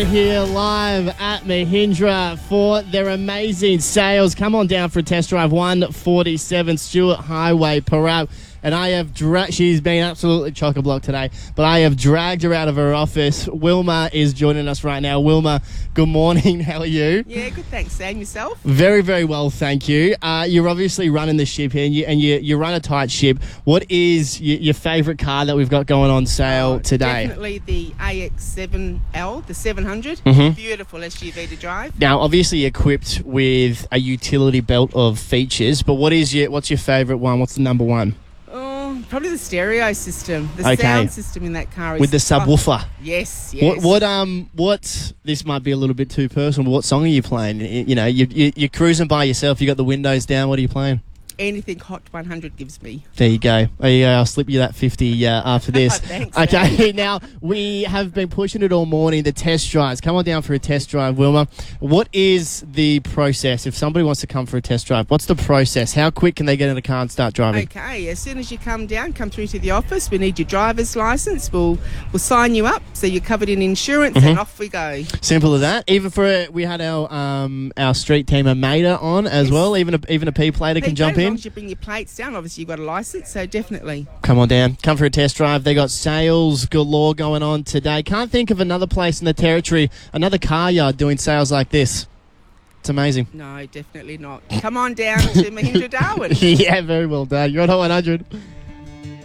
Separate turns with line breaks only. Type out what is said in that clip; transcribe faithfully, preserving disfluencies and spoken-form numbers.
Here live at Mahindra for their amazing sales. Come on down for a test drive. one forty-seven Stewart Highway, Parrot. And I have dra- she's been absolutely chock-a-block today, but I have dragged her out of her office. Wilma is joining us right now. Wilma, good morning. How are you?
Yeah, good, thanks, Sam. Yourself?
Very, very well, thank you. Uh, you're obviously running the ship here, and you, and you, you run a tight ship. What is y- your favourite car that we've got going on sale
Oh,
today?
Definitely the A X seven L, the seven hundred.
Mhm.
Beautiful S U V to drive.
Now, obviously, equipped with a utility belt of features, but what is your what's your favourite one? What's the number one?
Oh, probably the stereo system. The
Okay.
sound system in that car is...
With the subwoofer.
Oh, yes, yes.
What, what, um, what, this might be a little bit too personal, but what song are you playing? You, you know, you, you, you're cruising by yourself, you got the windows down, what are you playing?
Anything Hot one hundred gives me.
There you go. There you go. I'll slip you that fifty uh, after this.
Thanks,
Okay, now we have been pushing it all morning, the test drives. Come on down for a test drive, Wilma. What is the process if somebody wants to come for a test drive? What's the process? How quick can they get in a car and start driving?
Okay, as soon as you come down, come through to the office. We need your driver's licence. We'll we'll sign you up so you're covered in insurance,
Mhm.
and off we go.
Simple as that. Even for a, we had our um our street teamer Maida on as
Yes.
well. Even a even a P plater can
Hey,
jump
as long
in.
as you bring your plates down, obviously you've got a licence, so definitely.
Come on down. Come for a test drive. They got sales galore going on today. Can't think of another place in the territory, another car yard doing sales like this. It's amazing.
No, definitely not. Come on down to Mahindra Darwin.
Yeah, very well done. You're on Hot one hundred.